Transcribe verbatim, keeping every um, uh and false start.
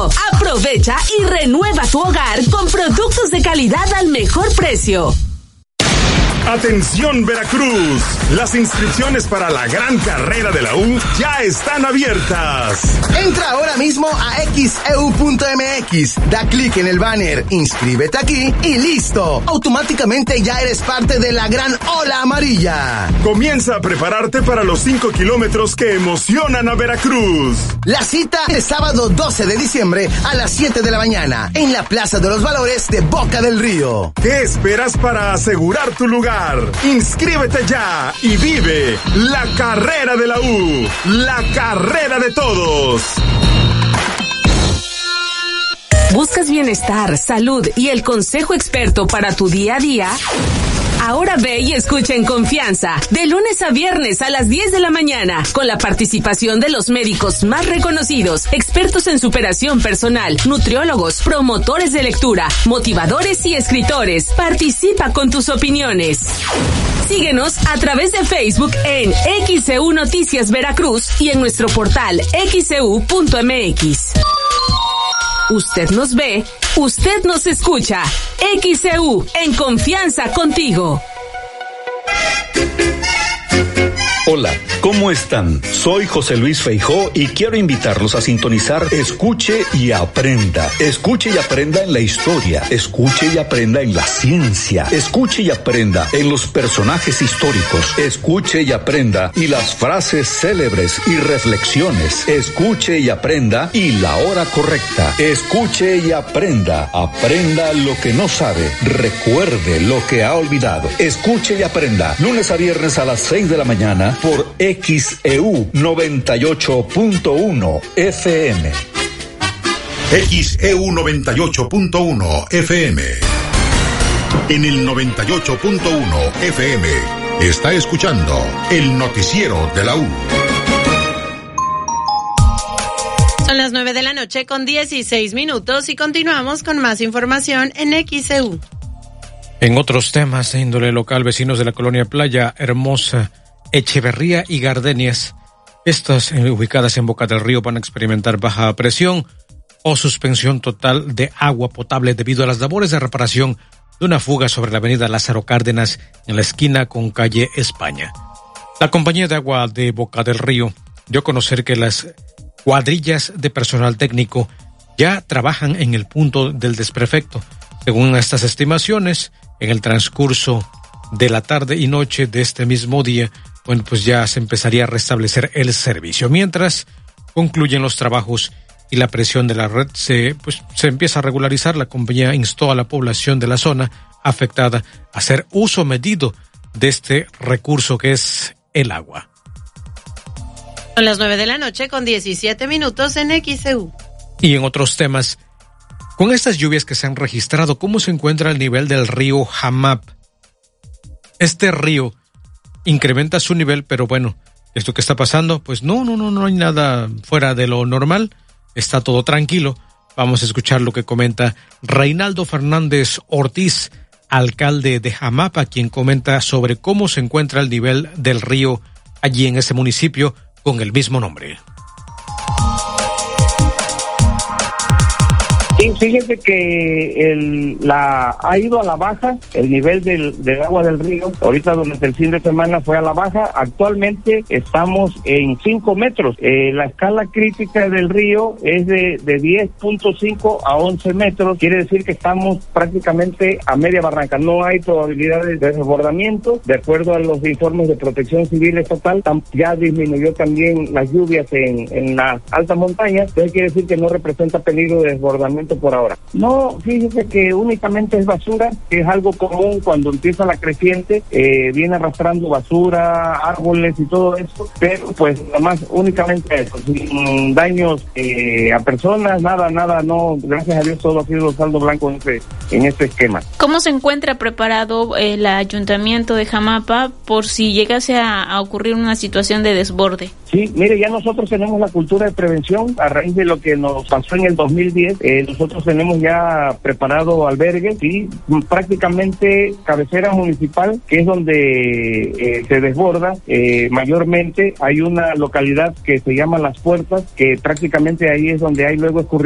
Río. Aprovecha y renueva tu hogar con productos de calidad al mejor precio. Atención Veracruz, las inscripciones para la gran carrera de la U ya están abiertas. Entra ahora mismo a x e u punto m x, da clic en el banner, inscríbete aquí y listo. Automáticamente ya eres parte de la gran ola amarilla. Comienza a prepararte para los cinco kilómetros que emocionan a Veracruz. La cita es sábado doce de diciembre a las siete de la mañana en la Plaza de los Valores de Boca del Río. ¿Qué esperas para asegurar tu lugar? Inscríbete ya y vive la carrera de la U, la carrera de todos. ¿Buscas bienestar, salud y el consejo experto para tu día a día? Ahora ve y escucha en confianza, de lunes a viernes a las diez de la mañana, con la participación de los médicos más reconocidos, expertos en superación personal, nutriólogos, promotores de lectura, motivadores y escritores. Participa con tus opiniones. Síguenos a través de Facebook en X E U Noticias Veracruz y en nuestro portal x e u punto m x. Usted nos ve, usted nos escucha. X E U, en confianza contigo. Hola, ¿cómo están? Soy José Luis Feijó y quiero invitarlos a sintonizar Escuche y Aprenda. Escuche y aprenda en la historia, escuche y aprenda en la ciencia, escuche y aprenda en los personajes históricos, escuche y aprenda y las frases célebres y reflexiones, escuche y aprenda y la hora correcta, escuche y aprenda, aprenda lo que no sabe, recuerde lo que ha olvidado, escuche y aprenda, lunes a viernes a las seis de la mañana, por X E U noventa y ocho punto uno F M. X E U noventa y ocho punto uno F M. En el noventa y ocho punto uno F M está escuchando el noticiero de la U. Son las nueve de la noche con dieciséis minutos y continuamos con más información en X E U. En otros temas de índole local, vecinos de la colonia Playa Hermosa, Echeverría y Gardenias, estas ubicadas en Boca del Río, van a experimentar baja presión o suspensión total de agua potable debido a las labores de reparación de una fuga sobre la avenida Lázaro Cárdenas en la esquina con calle España. La compañía de agua de Boca del Río dio a conocer que las cuadrillas de personal técnico ya trabajan en el punto del desperfecto. Según estas estimaciones, en el transcurso de la tarde y noche de este mismo día, bueno, pues ya se empezaría a restablecer el servicio. Mientras concluyen los trabajos y la presión de la red se, pues, se empieza a regularizar, la compañía instó a la población de la zona afectada a hacer uso medido de este recurso que es el agua. Son las nueve de la noche con diecisiete minutos en X E U. Y en otros temas, con estas lluvias que se han registrado, ¿cómo se encuentra el nivel del río Jamap? Este río incrementa su nivel, pero bueno, ¿esto que está pasando? Pues no, no, no, no hay nada fuera de lo normal, está todo tranquilo. Vamos a escuchar lo que comenta Reinaldo Fernández Ortiz, alcalde de Jamapa, quien comenta sobre cómo se encuentra el nivel del río allí en ese municipio con el mismo nombre. Sí, fíjese que el, la, ha ido a la baja el nivel del, del agua del río. Ahorita durante el fin de semana fue a la baja. Actualmente estamos en cinco metros. Eh, la escala crítica del río es de, de diez punto cinco a once metros. Quiere decir que estamos prácticamente a media barranca. No hay probabilidades de desbordamiento. De acuerdo a los informes de Protección Civil Estatal, ya disminuyó también las lluvias en, en las altas montañas. Entonces quiere decir que no representa peligro de desbordamiento por ahora. No, fíjese que únicamente es basura, que es algo común cuando empieza la creciente, eh, viene arrastrando basura, árboles y todo eso, pero pues nada más únicamente eso, sin daños eh, a personas, nada, nada, no, gracias a Dios todo ha sido saldo blanco en este, en este esquema. ¿Cómo se encuentra preparado el ayuntamiento de Jamapa por si llegase a, a ocurrir una situación de desborde? Sí, mire, ya nosotros tenemos la cultura de prevención a raíz de lo que nos pasó en el dos mil diez, eh, nosotros tenemos ya preparado albergues y prácticamente cabecera municipal, que es donde eh, se desborda eh, mayormente. Hay una localidad que se llama Las Puertas, que prácticamente ahí es donde hay luego escurrimientos